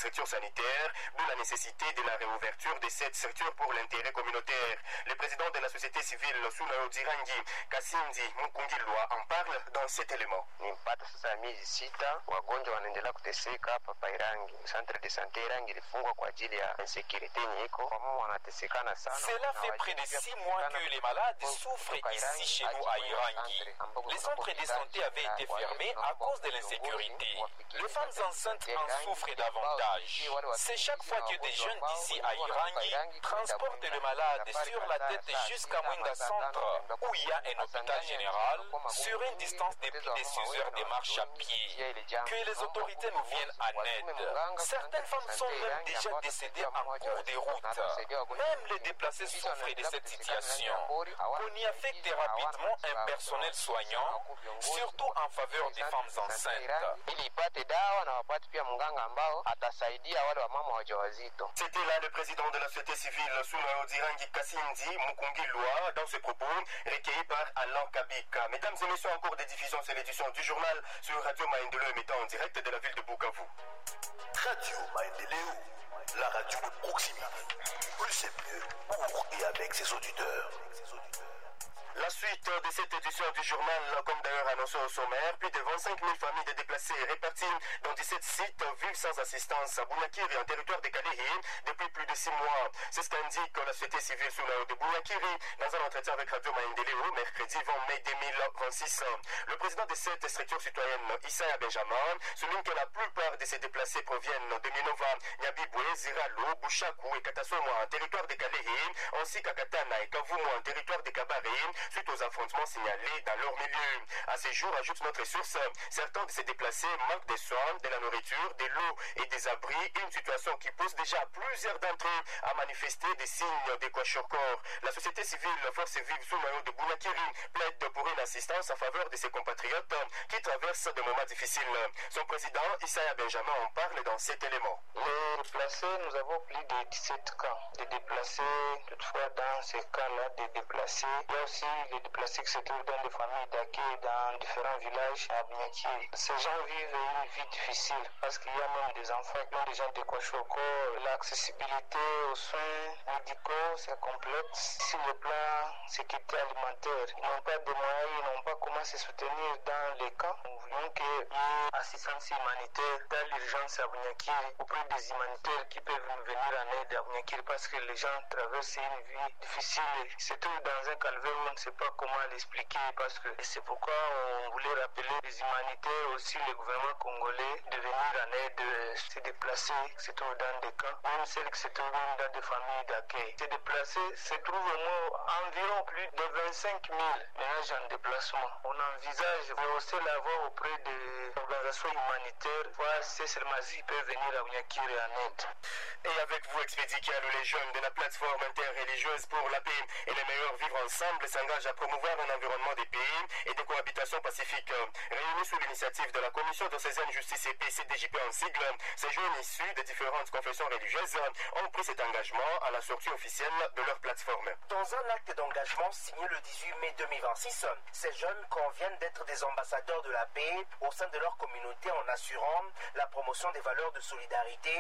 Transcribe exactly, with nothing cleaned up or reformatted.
structures sanitaires, d'où la nécessité de la réouverture de cette structure pour l'intérêt communautaire. Le président de la société civile Sulao Dirangi Kasindi Mukungilwa en parle dans cet élément. Nimpata sasa miezi sita, wagonjwa wanaendelea kuteseka hapa pa Irangi. Centre de santé Irangi ilifungwa kwa ajili ya insécurité nyiko. Wamama wanatesekana sana. Cela fait près de six mois que les malades souffrent ici chez nous à Irangi. Les centres de santé avaient été fermés à cause de l'insécurité. Les femmes enceintes en souffrent davantage. C'est chaque fois que des jeunes d'ici à Irangi transportent le malade sur la tête jusqu'à Mwinga Centre, où il y a un hôpital général, sur une distance de plus de six heures de marche à pied. Que les autorités nous viennent en aide. Certaines femmes sont même déjà décédées en cours de route. Même les déplacés souffrent de cette situation. On y affecte rapidement un personnel soignant, surtout en faveur des femmes enceintes. C'était là le président de la société civile Sulao Dirangi Kasindi Mukungilwa dans ce propos recueilli par Alain Kabika. Mesdames et messieurs, en cours de diffusion, c'est l'édition du journal sur Radio Maendeleo émettant en direct de la ville de Bukavu. Radio Maendeleo, la radio de proximité. Plus c'est mieux pour et avec ses auditeurs. La suite de cette édition du journal, comme d'ailleurs annoncé au sommaire, plus de vingt-cinq mille familles de déplacés réparties dans dix-sept sites vivent sans assistance à Bounakiri, en territoire de Kalehi, depuis plus de six mois. C'est ce qu'indique la société civile sous la de Bounakiri dans un entretien avec Radio Maendeleo, mercredi vingt mai deux mille vingt-six. Le président de cette structure citoyenne, Isaya Benjamin, souligne que la plupart de ces déplacés proviennent de Minova, Nyabibwe, Ziralo, Bouchakou et Katasomo, en territoire de Kalehi, ainsi qu'à Katana et Kavumo, en territoire de Kabare, suite aux affrontements signalés dans leur milieu. À ces jours, ajoute notre source, certains de ces déplacés manquent des soins, de la nourriture, de l'eau et des abris, une situation qui pousse déjà plusieurs d'entre eux à manifester des signes de kwashiorkor. La société civile Force Vive sous maillot de Bounakiri plaide pour une assistance en faveur de ses compatriotes qui traversent des moments difficiles. Son président, Isaya Benjamin, en parle dans cet élément. Les déplacés, nous avons plus de dix-sept cas de déplacés. Toutefois, dans ces cas-là, des déplacés, il y a aussi les déplacés qui se trouvent dans des familles d'accueil dans différents villages à Bounakiri. Ces gens vivent une vie difficile parce qu'il y a même des enfants qui ont des gens de kwashiorkor. L'accessibilité aux soins médicaux, c'est complexe. Sur le plan sécurité alimentaire, ils n'ont pas de moyens, ils n'ont pas comment se soutenir dans les camps. Nous voulons qu'il y ait assistance humanitaire dans l'urgence à Bounakiri auprès des humanitaires qui peuvent venir en aide à Bounakiri parce que les gens traversent une vie difficile. Ils se trouvent dans un calvaire où on ne sait pas comment l'expliquer parce que c'est pourquoi on voulait rappeler les humanitaires, aussi le gouvernement congolais, de venir en aide, se déplacer, qui se trouvent dans des camps, même celles qui se trouvent dans des familles d'accueil. Ces déplacés se trouvent au moins environ plus de vingt-cinq mille ménages en déplacement. On envisage de hausser la voix auprès des organisations humanitaires, voir si seulement ils peuvent venir à Bounakiri en aide. Et avec vous, Expédie Kialou, les jeunes de la plateforme interreligieuse pour la paix et les meilleurs vivre ensemble s'engagent à promouvoir un environnement des pays et de cohabitation pacifique. Réunis sous l'initiative de la Commission diocésaine Justice et Paix, C D J P en sigle, ces jeunes issus des différentes confessions religieuses ont pris cet engagement à la sortie officielle de leur plateforme. Dans un acte d'engagement signé le dix-huit mai deux mille vingt-six, ces jeunes conviennent d'être des ambassadeurs de la paix au sein de leur communauté en assurant la promotion des valeurs de solidarité,